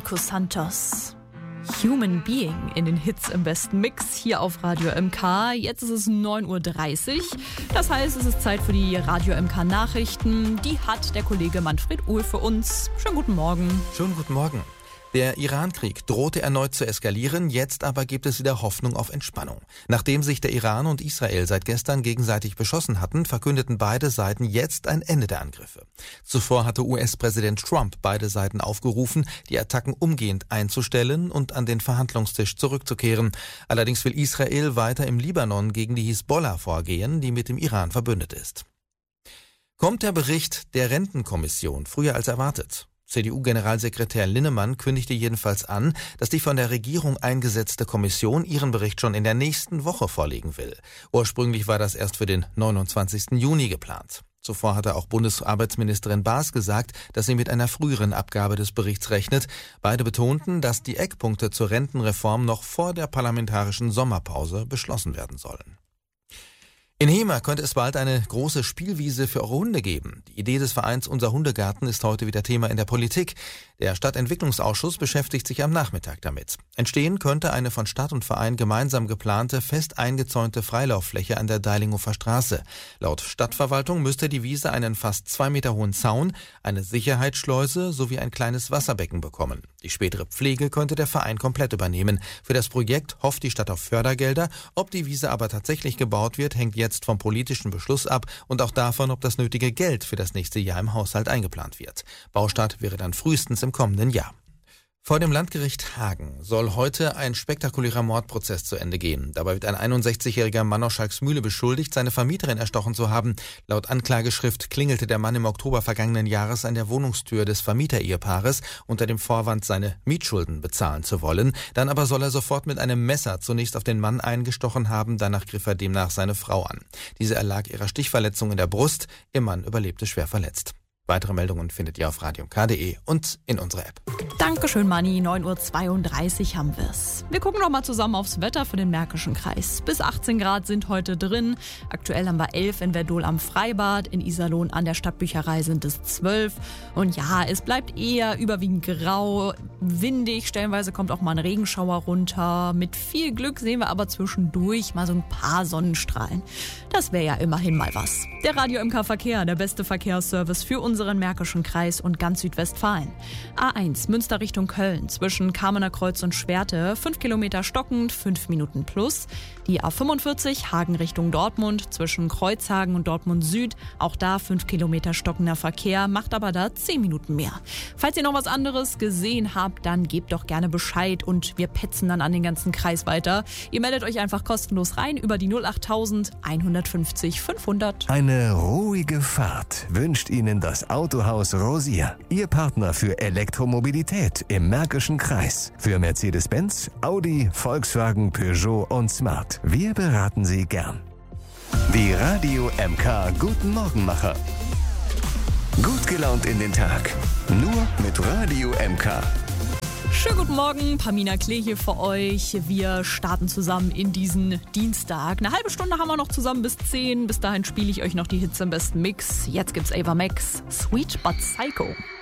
Marcus Santos. Human Being in den Hits im besten Mix hier auf Radio MK. Jetzt ist es 9:30 Uhr. Das heißt, es ist Zeit für die Radio MK Nachrichten. Die hat der Kollege Manfred Uhl für uns. Schönen guten Morgen. Schönen guten Morgen. Der Iran-Krieg drohte erneut zu eskalieren, jetzt aber gibt es wieder Hoffnung auf Entspannung. Nachdem sich der Iran und Israel seit gestern gegenseitig beschossen hatten, verkündeten beide Seiten jetzt ein Ende der Angriffe. Zuvor hatte US-Präsident Trump beide Seiten aufgerufen, die Attacken umgehend einzustellen und an den Verhandlungstisch zurückzukehren. Allerdings will Israel weiter im Libanon gegen die Hisbollah vorgehen, die mit dem Iran verbündet ist. Kommt der Bericht der Rentenkommission früher als erwartet? CDU-Generalsekretär Linnemann kündigte jedenfalls an, dass die von der Regierung eingesetzte Kommission ihren Bericht schon in der nächsten Woche vorlegen will. Ursprünglich war das erst für den 29. Juni geplant. Zuvor hatte auch Bundesarbeitsministerin Baas gesagt, dass sie mit einer früheren Abgabe des Berichts rechnet. Beide betonten, dass die Eckpunkte zur Rentenreform noch vor der parlamentarischen Sommerpause beschlossen werden sollen. In Hemer könnte es bald eine große Spielwiese für eure Hunde geben. Die Idee des Vereins Unser Hundegarten ist heute wieder Thema in der Politik. Der Stadtentwicklungsausschuss beschäftigt sich am Nachmittag damit. Entstehen könnte eine von Stadt und Verein gemeinsam geplante, fest eingezäunte Freilauffläche an der Deilinghofer Straße. Laut Stadtverwaltung müsste die Wiese einen fast 2 Meter hohen Zaun, eine Sicherheitsschleuse sowie ein kleines Wasserbecken bekommen. Die spätere Pflege könnte der Verein komplett übernehmen. Für das Projekt hofft die Stadt auf Fördergelder. Ob die Wiese aber tatsächlich gebaut wird, hängt jetzt vom politischen Beschluss ab und auch davon, ob das nötige Geld für das nächste Jahr im Haushalt eingeplant wird. Baustart wäre dann frühestens im kommenden Jahr. Vor dem Landgericht Hagen soll heute ein spektakulärer Mordprozess zu Ende gehen. Dabei wird ein 61-jähriger Mann aus Schalksmühle beschuldigt, seine Vermieterin erstochen zu haben. Laut Anklageschrift klingelte der Mann im Oktober vergangenen Jahres an der Wohnungstür des Vermieterehepaares unter dem Vorwand, seine Mietschulden bezahlen zu wollen. Dann aber soll er sofort mit einem Messer zunächst auf den Mann eingestochen haben, danach griff er demnach seine Frau an. Diese erlag ihrer Stichverletzung in der Brust. Ihr Mann überlebte schwer verletzt. Weitere Meldungen findet ihr auf radiomk.de und in unserer App. Dankeschön, Manni. 9:32 Uhr haben wir's. Wir gucken noch mal zusammen aufs Wetter für den Märkischen Kreis. Bis 18 Grad sind heute drin. Aktuell haben wir 11 in Verdol am Freibad. In Iserlohn an der Stadtbücherei sind es 12. Und ja, es bleibt eher überwiegend grau, windig. Stellenweise kommt auch mal ein Regenschauer runter. Mit viel Glück sehen wir aber zwischendurch mal so ein paar Sonnenstrahlen. Das wäre ja immerhin mal was. Der Radio MK Verkehr, der beste Verkehrsservice für unseren Märkischen Kreis und ganz Südwestfalen. A1 Münster Richtung Köln zwischen Kamener Kreuz und Schwerte 5 Kilometer stockend, 5 Minuten plus. Die A45 Hagen Richtung Dortmund zwischen Kreuzhagen und Dortmund Süd, auch da 5 Kilometer stockender Verkehr, macht aber da 10 Minuten mehr. Falls ihr noch was anderes gesehen habt, dann gebt doch gerne Bescheid und wir petzen dann an den ganzen Kreis weiter. Ihr meldet euch einfach kostenlos rein über die 08000 150 500. Eine ruhige Fahrt wünscht Ihnen das Autohaus Rosier, Ihr Partner für Elektromobilität im Märkischen Kreis. Für Mercedes-Benz, Audi, Volkswagen, Peugeot und Smart. Wir beraten Sie gern. Die Radio MK Guten Morgenmacher. Gut gelaunt in den Tag. Nur mit Radio MK. Schönen guten Morgen, Pamina Klee hier für euch. Wir starten zusammen in diesen Dienstag. Eine halbe Stunde haben wir noch zusammen bis 10. Bis dahin spiele ich euch noch die Hits im besten Mix. Jetzt gibt's Ava Max, Sweet But Psycho.